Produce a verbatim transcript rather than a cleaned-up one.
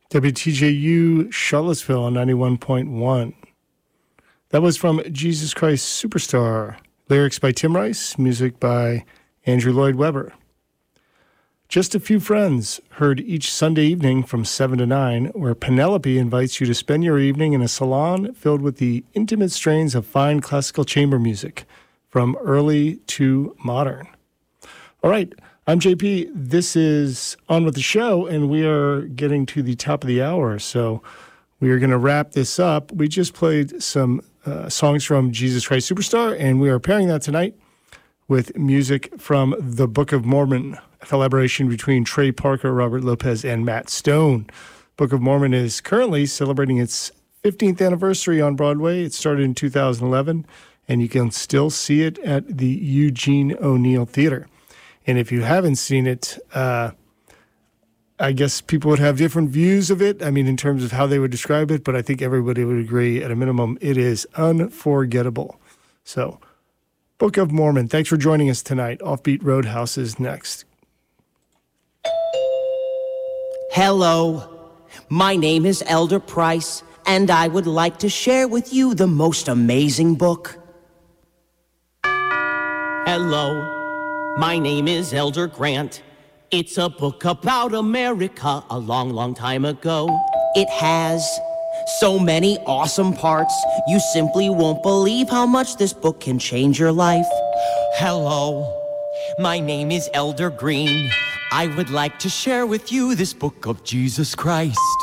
W T J U Charlottesville on ninety-one point one. That was from Jesus Christ Superstar. Lyrics by Tim Rice, music by Andrew Lloyd Webber. Just a Few Friends, heard each Sunday evening from seven to nine, where Penelope invites you to spend your evening in a salon filled with the intimate strains of fine classical chamber music, from early to modern. All right, I'm J P. This is On With The Show, and we are getting to the top of the hour, so we are going to wrap this up. We just played some uh, songs from Jesus Christ Superstar, and we are pairing that tonight with music from the Book of Mormon, a collaboration between Trey Parker, Robert Lopez, and Matt Stone. Book of Mormon is currently celebrating its fifteenth anniversary on Broadway. It started in two thousand eleven, and you can still see it at the Eugene O'Neill Theater. And if you haven't seen it, uh, I guess people would have different views of it, I mean, in terms of how they would describe it, but I think everybody would agree, at a minimum, it is unforgettable. So, Book of Mormon, thanks for joining us tonight. Offbeat Roadhouse is next. Hello, my name is Elder Price, and I would like to share with you the most amazing book. Hello, my name is Elder Grant. It's a book about America a long, long time ago. It has so many awesome parts, you simply won't believe how much this book can change your life. Hello, my name is Elder Green. I would like to share with you this book of Jesus Christ.